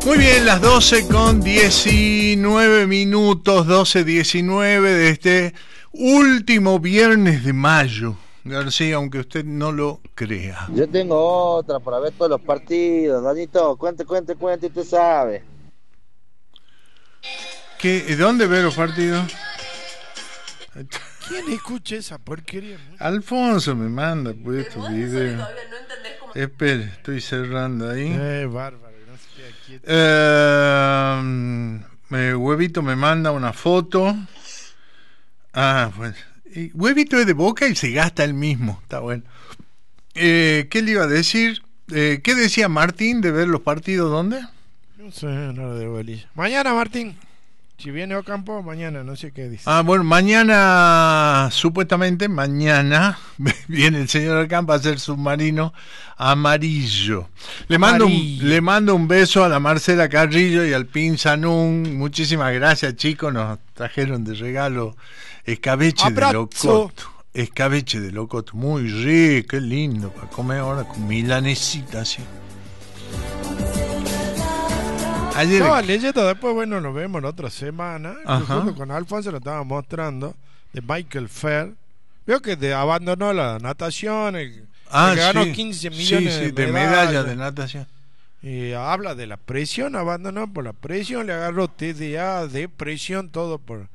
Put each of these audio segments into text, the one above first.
Muy bien, las 12:19, 12:19 de este último viernes de mayo. García, aunque usted no lo crea. Yo tengo otra para ver todos los partidos, Danito. Cuente, usted sabe. ¿Dónde ve los partidos? ¿Quién escucha esa porquería? Alfonso me manda pues estos videos. Espere, estoy cerrando ahí. Bárbaro, no se queda quieto. Huevito me manda una foto. Bueno. Y Huevito es de Boca y se gasta el mismo. Está bueno. ¿Qué le iba a decir? ¿Qué decía Martín de ver los partidos? ¿Dónde? No sé, no de bolilla. Mañana, Martín. Si viene Ocampo, mañana, no sé qué dice. Bueno, mañana, supuestamente mañana, viene el señor Ocampo a hacer submarino amarillo. Le mando un beso a la Marcela Carrillo y al Pin Sanún. Muchísimas gracias, chicos. Nos trajeron de regalo escabeche de locoto. Escabeche de locoto. Muy rico, qué lindo para comer ahora con milanesita así. Estaba leyendo, después, bueno, nos vemos la otra semana. Junto con Alfonso lo estaba mostrando, de Michael Phelps. Veo que abandonó la natación, que ganó 15 millones de medallas de natación. Y habla de la presión, abandonó por la presión, le agarró TDA, depresión, todo por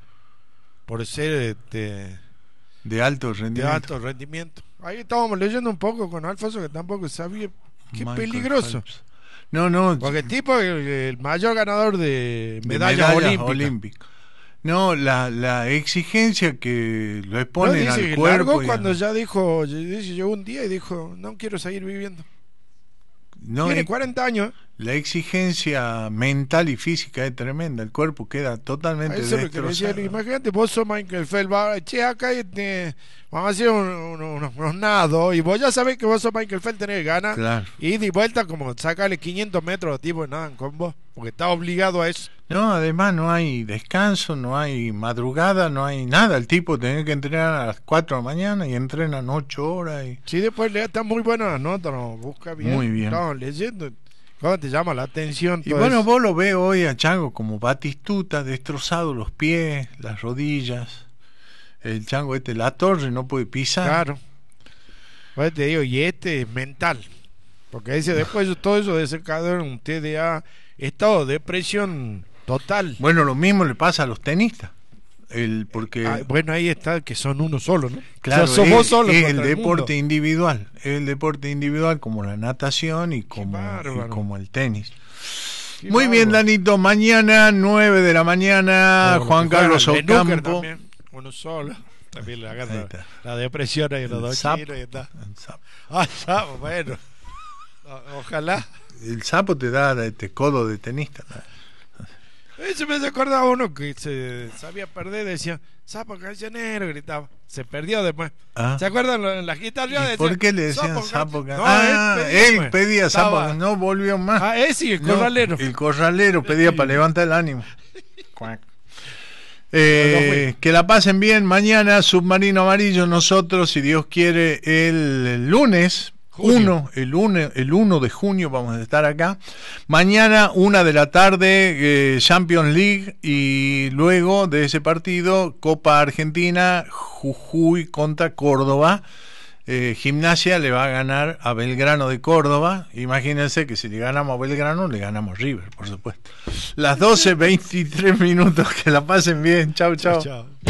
ser de alto rendimiento. Ahí estábamos leyendo un poco con Alfonso, que tampoco sabía. Qué Michael peligroso. Phelps. No. Porque el tipo es el mayor ganador de medallas olímpicas. No, la exigencia que lo exponen al cuerpo. Largo cuando ya dijo, llegó un día y dijo, no quiero seguir viviendo. Tiene 40 años. La exigencia mental y física es tremenda. El cuerpo queda totalmente destrozado. Imagínate, vos sos Michael Phelps. Acá vamos a hacer unos nados. Y vos ya sabés que vos sos Michael Phelps, tenés ganas. Claro. Y de vuelta, como sacarle 500 metros, tipo, nadan con vos. Porque está obligado a eso. No, además no hay descanso, no hay madrugada, no hay nada. El tipo tiene que entrenar a las 4 de la mañana y entrenan 8 horas. Sí, después está muy buena la nota, nos busca bien. Muy bien. Estamos leyendo. ¿Cómo te llama la atención? Y bueno, vos lo ves hoy a Chango como Batistuta, destrozado los pies, las rodillas. El Chango la torre, no puede pisar. Claro. Pues te digo, y es mental. Porque dice, después todo eso desencadena un TDA, estado de depresión total. Bueno, lo mismo le pasa a los tenistas. Porque bueno, ahí está, que son uno solo, ¿no? Claro, somos solos. Es el deporte individual. Es el deporte individual como la natación y como el tenis. Muy bien, Danito. Mañana, 9 de la mañana, Juan Carlos Ocampo. Uno solo. También le agarra la depresión ahí en los dos chinos y está. Sapo, bueno. Ojalá. El sapo te da codo de tenista. Eso me acordaba uno que se sabía perder, decía, sapo cancionero, gritaba. Se perdió después. ¿Se acuerdan las guitarras? ¿Por qué le decían sapo cancionero? Él pedía sapo, no volvió más. Ese, el corralero. El corralero pedía para levantar el ánimo. Que la pasen bien. Mañana, Submarino Amarillo. Nosotros, si Dios quiere, el lunes. El 1 de junio vamos a estar acá. Mañana 1 de la tarde Champions League, y luego de ese partido Copa Argentina, Jujuy contra Córdoba. Gimnasia le va a ganar a Belgrano de Córdoba. Imagínense que si le ganamos a Belgrano, le ganamos a River, por supuesto. Las 12:23, que la pasen bien. Chau. Chao.